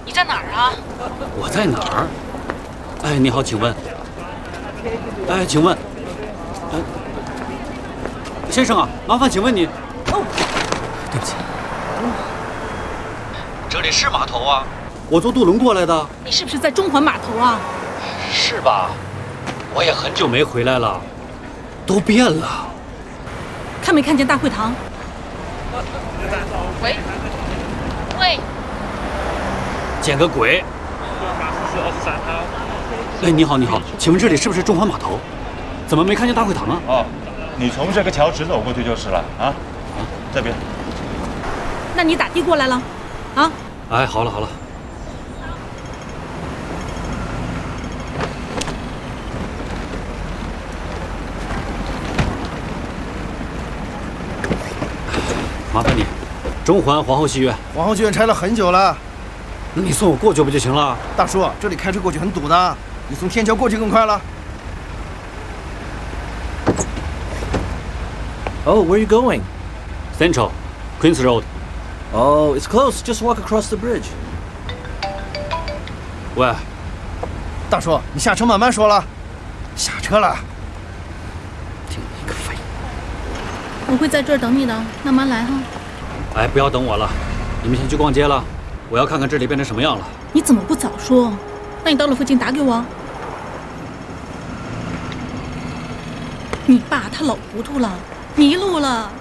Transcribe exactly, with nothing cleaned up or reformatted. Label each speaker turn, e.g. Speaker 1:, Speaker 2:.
Speaker 1: 你在哪儿啊？
Speaker 2: 我在哪儿？哎，你好，请问？哎，请问？哎，先生啊，麻烦请问你……哦，对不起。这里是码头啊，我坐渡轮过来的。
Speaker 1: 你是不是在中环码头啊？
Speaker 2: 是吧？我也很久没回来了，都变了。
Speaker 1: 看没看见大会堂？喂，喂，
Speaker 2: 见个鬼！哎，你好，你好，请问这里是不是中环码头？怎么没看见大会堂啊？
Speaker 3: 哦，你从这个桥直走过去就是了啊。啊，这边。
Speaker 1: 那你打的过来了？啊？
Speaker 2: 哎，好了好了。麻烦你，中环皇后戏院。
Speaker 4: 皇后戏院拆了很久了，
Speaker 2: 那你送我过去不就行了？
Speaker 4: 大叔，这里开车过去很堵的，你从天桥过去更快了。
Speaker 5: Oh, where are you going?
Speaker 2: Central, Queens Road.
Speaker 5: Oh, it's close. Just walk across the bridge.
Speaker 2: 喂，
Speaker 4: 大叔，你下车慢慢说了。下车了。
Speaker 2: 听你个肺！
Speaker 1: 我会在这儿等你的，慢慢来哈。
Speaker 2: 哎，不要等我了，你们先去逛街了，我要看看这里变成什么样了。
Speaker 1: 你怎么不早说？那你到了附近打给我。你爸他老糊涂了，迷路了。